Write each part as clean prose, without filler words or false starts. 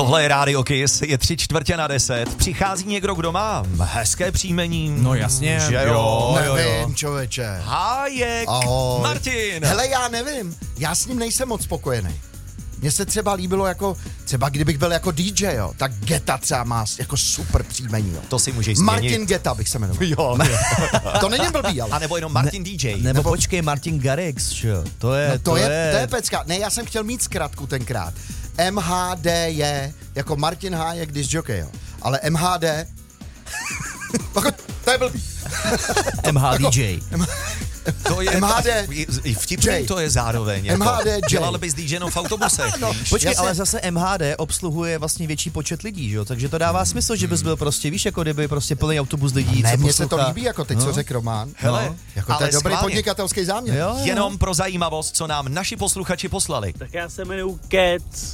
Tohle je Rádio Kiss, je 9:45. Přichází někdo, kdo má hezké příjmení. No jasně. Že jo? Nevím, člověče. Hájek. Ahoj. Martin. Hele, já nevím, já s ním nejsem moc spokojený. Mně se třeba líbilo jako, třeba kdybych byl jako DJ, jo, tak Geta třeba má jako super příjmení, jo. To si můžeš změnit. Martin Geta bych se jmenoval. Jo. To není blbý, ale. A nebo jenom Martin DJ. Nebo počkej, Martin Garrix, čo? To je pecka. Ne, já jsem chtěl mít zkratku tenkrát. MHD je jako Martin Hájek, disc jockey, jo. Ale MHD, to je blbý. MHDJ. To je MHD. Vtipný to je zároveň. Jako. MHD J. Dělal bys DJ jenom v autobusech. No, Počkej, ale zase MHD obsluhuje vlastně větší počet lidí, že jo? Takže to dává smysl, že bys byl prostě, víš, jako kdyby prostě plný autobus lidí, ne, co mně se to poslouchá. líbí, jako teď, co řekl Román. Hele, no, jako to ale je dobrý schválně. podnikatelský záměr. Jo. Jenom pro zajímavost, co nám naši posluchači poslali. Tak já se jmenuji Kec.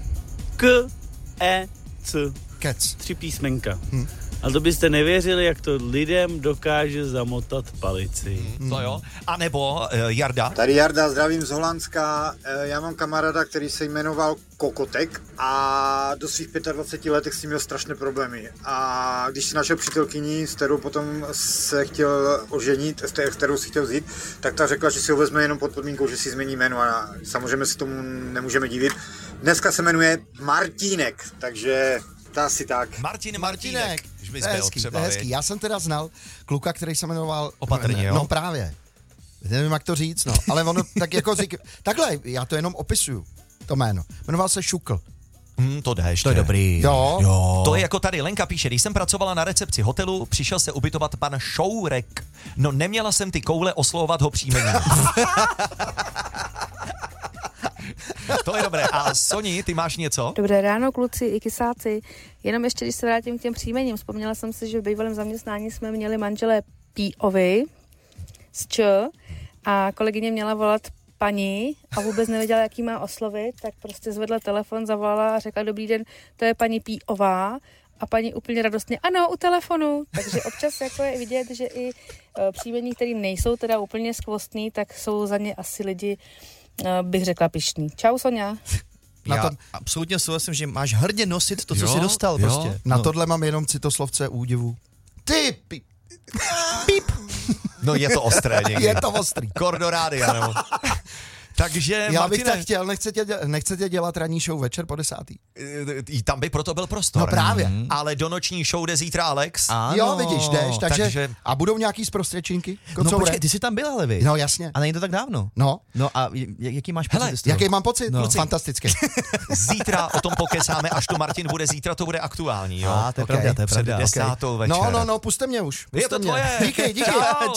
K-E-C. Kec. 3 písmenka. A to byste nevěřili, jak to lidem dokáže zamotat palici. To jo. A nebo Jarda. Tady Jarda, zdravím z Holandska. Já mám kamaráda, který se jmenoval Kokotek a do svých 25 letech s tím měl strašné problémy. A když si našel přítelkyni, s kterou potom se chtěl oženit, s kterou si chtěl vzít, tak ta řekla, že si ho vezme jenom pod podmínkou, že si změní jméno a samozřejmě se tomu nemůžeme divit. Dneska se jmenuje Martínek, takže to asi tak. Martínek. To je hezký. Já jsem teda znal kluka, který se jmenoval... Opatrně, jo? No právě. Nevím, jak to říct, no. Ale ono tak jako takhle, já to jenom opisuju, to jméno. Jmenoval se Šukl. To jde ještě. To je dobrý. Jo. To je jako tady Lenka píše, když jsem pracovala na recepci hotelu, přišel se ubytovat pan Šourek. No neměla jsem ty koule oslovovat ho příjmením. To je dobré. A Soni, ty máš něco? Dobré ráno, kluci i kysáci. Jenom ještě, když se vrátím k těm příjmením, vzpomněla jsem si, že v bývalém zaměstnání jsme měli manželé P.O.vy z Č a kolegyně měla volat paní a vůbec nevěděla, jaký má oslovit, tak prostě zvedla telefon, zavolala a řekla, dobrý den, to je paní P.O.vá a paní úplně radostně, ano, u telefonu. Takže občas jako je vidět, že i příjmení, který nejsou teda úplně skvostný, tak jsou za ně asi lidi, bych řekla, pyšný. Čau, Sonja. Já absolutně souhlasím, že máš hrdě nosit to, co jsi dostal prostě. Na tohle mám jenom citoslovce údivu. Ty píp. No je to ostré někdy. Je to ostrý. Kordo rádia, nebo... Takže, já bych Martine, tak chtěl, nechcete dělat ranní show večer po 10. Tam by proto byl prostor. No právě. Ale do noční show jde zítra Alex. Ano. Jo, vidíš, jdeš, takže... A budou nějaký zprostředčinky? No počkej, ty jsi tam byla, Levi. No jasně. A není to tak dávno. No. No a jaký máš pocit? Hele, Jaký mám pocit? No. Fantastický. Zítra o tom pokecáme, až tu Martin bude zítra, to bude aktuální, jo? To je pravda, to je Před pravda. 10. večer. No, puste mě už. Je to Puste mě. tvoje. Díky. Čau.